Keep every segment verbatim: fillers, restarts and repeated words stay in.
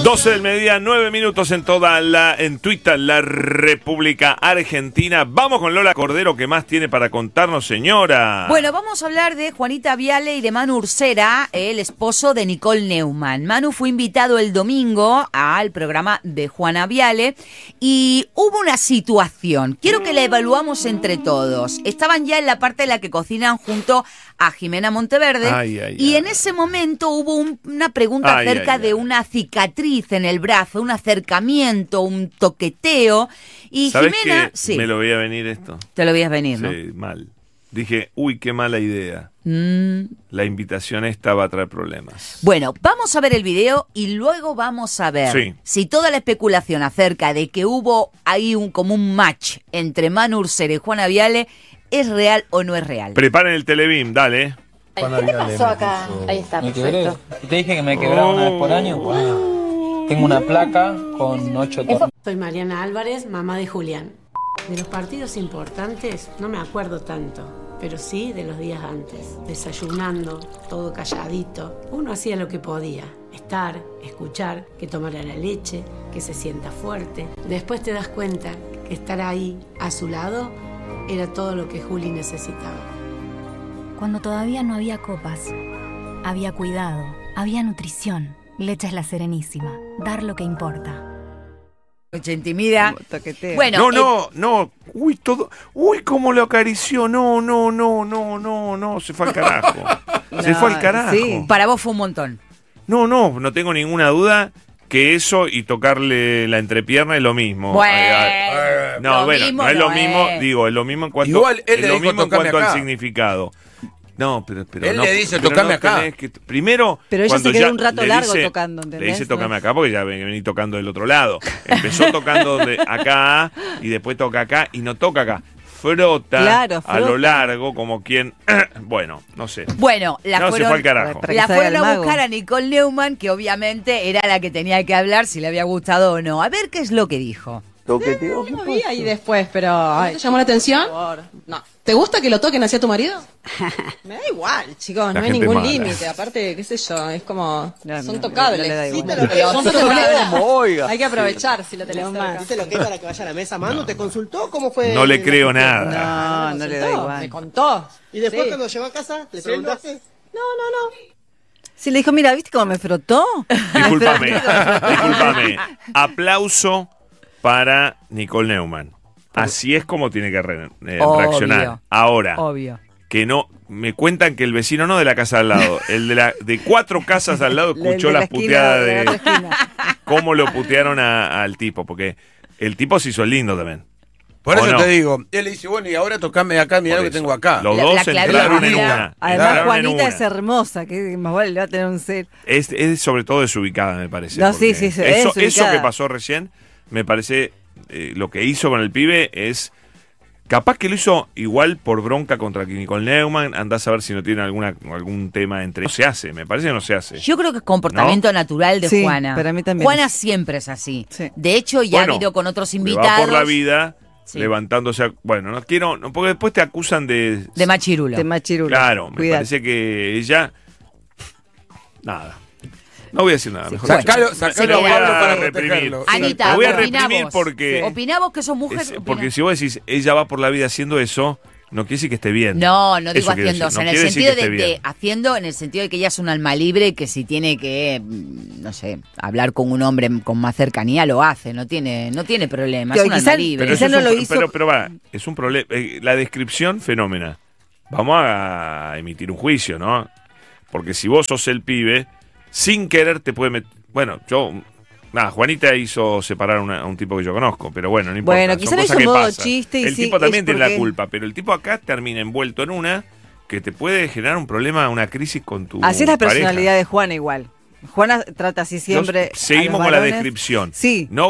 doce del mediodía, nueve minutos en toda la, en Twitter, la República Argentina. Vamos con Lola Cordero, ¿qué más tiene para contarnos, señora? Bueno, vamos a hablar de Juanita Viale y de Manu Ursera, el esposo de Nicole Neumann. Manu fue invitado el domingo al programa de Juana Viale y hubo una situación. Quiero que la evaluamos entre todos. Estaban ya en la parte en la que cocinan junto a Jimena Monteverde ay, ay, y ay. en ese momento hubo un, una pregunta ay, acerca ay, de ay. una cicatriz en el brazo, un acercamiento, un toqueteo y ¿sabes Jimena que sí. me lo veía venir esto? Te lo veías venir, ¿no? Sí, mal. Dije, uy, qué mala idea. Mm. La invitación esta va a traer problemas. Bueno, vamos a ver el video y luego vamos a ver sí. si toda la especulación acerca de que hubo ahí un como un match entre Manu Ursera y Juana Viale es real o no es real. Preparen el Televim, dale. ¿Qué te pasó acá? Ahí está, ¿Me perfecto. quebré? ¿Te dije que me quebraba oh. una vez por año? Wow. Tengo una placa con ocho tornillos. Soy Mariana Álvarez, mamá de Julián. De los partidos importantes no me acuerdo tanto, pero sí de los días antes. Desayunando, todo calladito. Uno hacía lo que podía. Estar, escuchar, que tomara la leche, que se sienta fuerte. Después te das cuenta que estar ahí, a su lado, era todo lo que Juli necesitaba. Cuando todavía no había copas, había cuidado, había nutrición. Leche es la Serenísima. Dar lo que importa. Se intimida. Bueno, no, no, eh... no. Uy, todo. Uy, cómo lo acarició. No, no, no, no, no, no. Se fue al carajo. no, se fue al carajo. Sí. Para vos fue un montón. No, no, no tengo ninguna duda que eso y tocarle la entrepierna es lo mismo. Bueno, no, lo bueno, mismo no es no lo mismo, es. digo, es lo mismo en cuanto, igual él es lo mismo en cuanto acá. al significado. No, pero, pero él no, le dice pero tocame no acá. Que, primero, pero ella cuando se quedó ya un rato le largo dice, tocando, ¿entendés? Le dice tocame acá porque ya vení tocando del otro lado. Empezó tocando de acá y después toca acá y no toca acá. Frota, claro, frota a lo largo como quien, bueno, no sé. Bueno, la no, fueron, se fue al carajo. La fueron a buscar a Nicole Neumann, que obviamente era la que tenía que hablar si le había gustado o no. A ver qué es lo que dijo. Toqueteo. Lo vi ahí después, pero... Ay, ¿te llamó la atención? No. ¿Te gusta que lo toquen hacia tu marido? Me da igual, chicos, la no hay ningún mala. límite. Aparte, qué sé yo, es como... No, son no, tocables. no, no sí, no, pero son tocables. Oiga. Hay que aprovechar si lo tenemos más. ¿Viste lo que es para que vaya a la mesa? Manu, no. ¿te consultó? ¿Cómo fue? No le creo nada. No, no le da igual. Me contó. ¿Y después sí. cuando llegó a casa, le preguntaste? No, no, no. Sí, le dijo, mira, ¿viste cómo me frotó? Discúlpame, discúlpame. Aplauso para Nicole Neumann. Así es como tiene que re, eh, obvio, reaccionar. Ahora, obvio. que no, me cuentan que el vecino no de la casa al lado, el de la de cuatro casas al lado escuchó las puteadas de, de cómo lo putearon a, al tipo, porque el tipo se hizo el lindo también. Por eso no? te digo, él le dice, bueno, y ahora tocame acá, mirá lo que tengo acá. Los la, dos la se entraron en claridad. una. Además, Juanita una. es hermosa, que más vale le va a tener un ser. Es, es sobre todo desubicada, me parece. No, sí, sí, sí, eso, es eso que pasó recién, me parece, eh, lo que hizo con el pibe es... Capaz que lo hizo igual por bronca contra Nicole Neumann. Andás a ver si no tiene alguna algún tema entre... No se hace, me parece que no se hace. Yo creo que es comportamiento ¿no? natural de sí, Juana. Para mí también. Juana siempre es así. Sí. De hecho, ya bueno, ha habido con otros invitados. Va por la vida sí. levantándose... A, bueno, no quiero... No, porque después te acusan de... De machirulo. De machirulo. Claro, me Cuidado. parece que ella... Nada. No voy a decir nada. Sí, Mejor. Sacalo, sacalo sí, a Pablo para reprimir. Anita, me voy a opiná reprimir vos. porque... Sí. Opiná vos que sos mujer. Es, porque si vos decís, ella va por la vida haciendo eso... No quiere decir que esté bien. No, no digo Eso haciendo, o sea, no en el sentido de, de de haciendo, en el sentido de que ella es un alma libre que si tiene que, no sé, hablar con un hombre con más cercanía lo hace, no tiene, no tiene problema, es un alma libre. Pero, quizá no un, lo hizo. Pero, pero va, es un problema. Eh, la descripción, fenómena. Vamos a emitir un juicio, ¿no? Porque si vos sos el pibe, sin querer te puede meter. Bueno, yo. Nada, Juanita hizo separar una, a un tipo que yo conozco, pero bueno, no importa. Bueno, quizá lo hizo modo chiste y el sí, tipo también porque... tiene la culpa, pero el tipo acá termina envuelto en una que te puede generar un problema, una crisis con tu Así es la pareja. personalidad de Juana igual. Juana trata así siempre. Nos seguimos a los con la varones. descripción. Sí. No,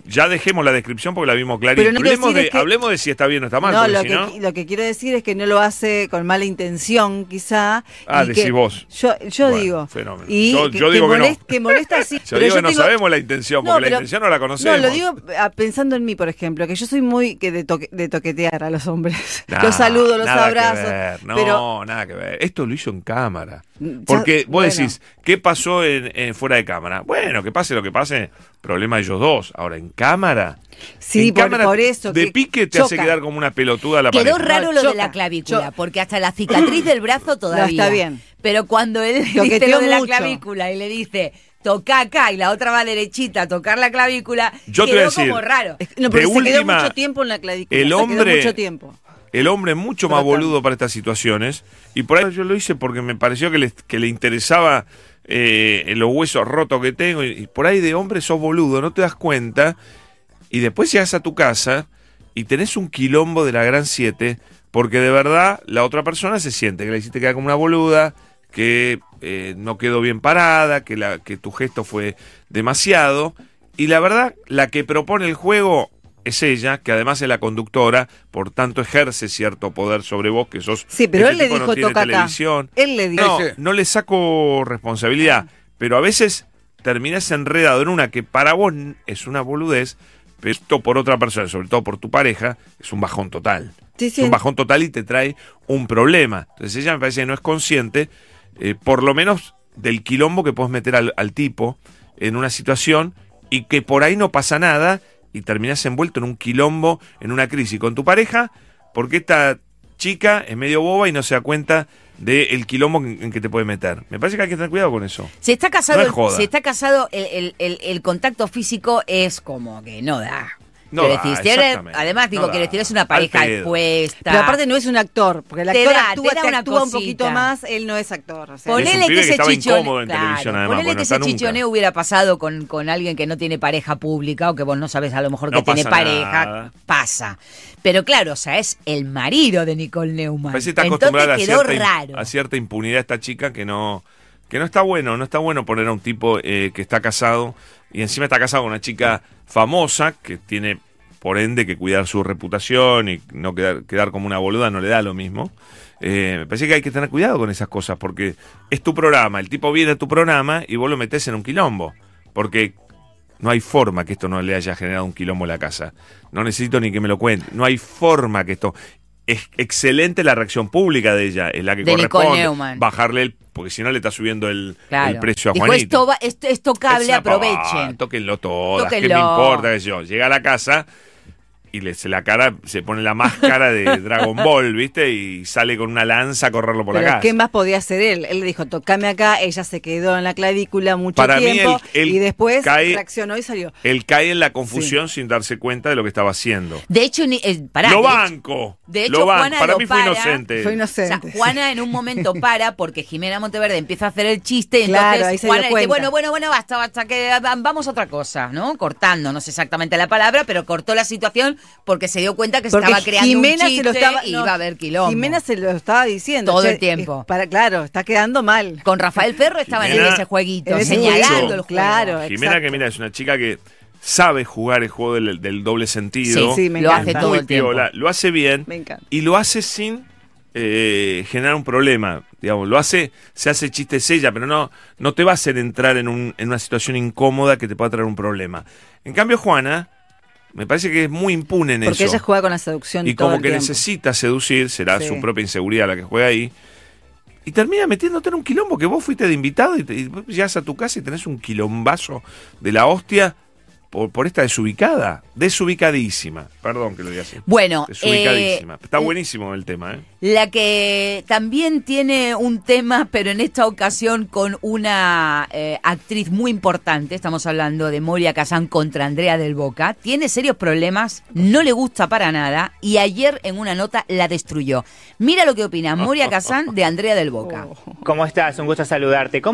ya dejemos la descripción porque la vimos clarita. No hablemos, de, que, hablemos de si está bien o está mal. No, lo, si que, no... lo que quiero decir es que no lo hace con mala intención, quizá. Ah, y decís que, vos. Yo, yo bueno, digo. Fenómeno. Y yo, que, yo digo que, que, molest, no. que molesta así. Yo pero digo yo que no tengo... sabemos la intención, porque no, pero, la intención no la conocemos. No, lo digo pensando en mí, por ejemplo, que yo soy muy que de, toque, de toquetear a los hombres. Nah, los saludo, los nada abrazo. Que ver. No, pero... nada que ver. Esto lo hizo en cámara. Porque ya, vos bueno. decís, ¿qué pasó en, en fuera de cámara? Bueno, que pase lo que pase, problema de ellos dos. Ahora, en cámara... Sí, en por, cámara, por eso. De pique te choca. Hace quedar como una pelotuda la Quedó pareja. raro lo choca, de la clavícula, choca. porque hasta la cicatriz del brazo todavía. No, está bien. Pero cuando él dice lo de la clavícula y le dice... toca acá y la otra va derechita a tocar la clavícula, yo quedó te voy a decir, como raro. No, pero de se última, quedó mucho tiempo en la clavícula. El hombre, mucho tiempo. El hombre es mucho más boludo para estas situaciones. Y por ahí yo lo hice porque me pareció que le, que le interesaba eh, los huesos rotos que tengo. Y, y por ahí de hombre sos boludo, no te das cuenta. Y después llegas a tu casa y tenés un quilombo de la gran siete. Porque de verdad la otra persona se siente que le hiciste quedar como una boluda, que eh, no quedó bien parada, que, la, que tu gesto fue demasiado. Y la verdad, la que propone el juego es ella, que además es la conductora, por tanto ejerce cierto poder sobre vos, que sos... Sí, pero este él le tipo dijo, no tiene toca televisión. acá. Él le dijo. No, no le saco responsabilidad, pero a veces terminás enredado en una que para vos es una boludez, pero esto por otra persona, sobre todo por tu pareja, es un bajón total. Sí, sí. Es un bajón total y te trae un problema. Entonces ella me parece que no es consciente, eh, por lo menos del quilombo que puedes meter al, al tipo en una situación y que por ahí no pasa nada y terminás envuelto en un quilombo, en una crisis con tu pareja, porque esta chica es medio boba y no se da cuenta del quilombo en, en que te puede meter. Me parece que hay que tener cuidado con eso. Si está casado, no es joda. si está casado el, el, el, el contacto físico es como que no da. No, decís, da, si eres, exactamente. además digo No que da. le tirás una pareja Al pedo. expuesta. Pero aparte no es un actor, porque el Te actor da, actúa, te da te una actúa un cosita. poquito más, él no es actor. O sea, Ponele Ponele un pibe que que ese estaba chichone, incómodo en claro, televisión, además, ponele porque que no ese está nunca. chichoneo hubiera pasado con, con alguien que no tiene pareja pública o que vos no sabes a lo mejor que No tiene pasa pareja, nada. pasa. Pero claro, o sea, es el marido de Nicole Neumann. Parece que está Entonces acostumbrada a quedó cierta, raro. a cierta impunidad esta chica que no, que no está bueno, no está bueno poner a un tipo eh, que está casado y encima está casado con una chica famosa que tiene por ende que cuidar su reputación y no quedar, quedar como una boluda no le da lo mismo. Eh, me parece que hay que tener cuidado con esas cosas porque es tu programa, el tipo viene a tu programa y vos lo metés en un quilombo, porque no hay forma que esto no le haya generado un quilombo en la casa. No necesito ni que me lo cuente. No hay forma que esto... Es excelente la reacción pública de ella, es la que De Nicole corresponde. Neumann. Bajarle el... Porque si no le está subiendo el, Claro. el precio a Dijo, Juanita. esto, va, esto es tocable, Esa pavada, aprovechen. tóquenlo todas, ¿qué Tóquenlo. me importa? Que yo, llega a la casa y le, se la cara, se pone la máscara de Dragon Ball, ¿viste? Y sale con una lanza a correrlo por pero la casa. ¿qué más podía hacer él? Él le dijo, tocame acá, ella se quedó en la clavícula mucho Para mí, tiempo él- él y después cae- reaccionó y salió. Él cae en la confusión sin darse cuenta de lo que estaba haciendo. De hecho, ni- eh, pará, lo de hecho- banco. De hecho, lo banco. Juana Para lo mí fue para. inocente. Fue O inocente. sea, Juana en un momento para porque Jimena Monteverde empieza a hacer el chiste y Claro, entonces ahí se dio Juana dice, cuenta. bueno, bueno, bueno, basta, basta, que va- vamos a otra cosa, ¿no? Cortando, no sé exactamente la palabra, pero cortó la situación porque se dio cuenta que se Porque estaba creando Jimena un chiste se lo estaba, y no, iba a haber quilombo. Jimena se lo estaba diciendo. Todo che, el tiempo. es Para, claro, está quedando mal. Con Rafael Ferro estaban en Jimena- ese jueguito, En ese señalando jueguito, el juego. claro. Jimena, exacto. que mira, es una chica que sabe jugar el juego del, del doble sentido. Sí, sí, me lo encanta. hace todo Muy el tiempo. piola, lo hace bien Me encanta. y lo hace sin eh, generar un problema. Digamos, lo hace, se hace chistes ella, pero no, no te va a hacer entrar en, un, en una situación incómoda que te pueda traer un problema. En cambio, Juana, me parece que es muy impune en Porque eso. ella juega con la seducción Y todo como el que tiempo. necesita seducir, será Sí. su propia inseguridad la que juega ahí. Y termina metiéndote en un quilombo que vos fuiste de invitado y, te, y vos llegas a tu casa y tenés un quilombazo de la hostia por, por esta desubicada. Desubicadísima. Perdón que lo diga así. Bueno, Desubicadísima. eh, Está buenísimo el tema, ¿eh? La que también tiene un tema, pero en esta ocasión con una eh, actriz muy importante, estamos hablando de Moria Kazan contra Andrea del Boca, tiene serios problemas, no le gusta para nada y ayer en una nota la destruyó. Mira lo que opina Moria Kazan de Andrea del Boca. ¿Cómo estás? Un gusto saludarte. ¿Cómo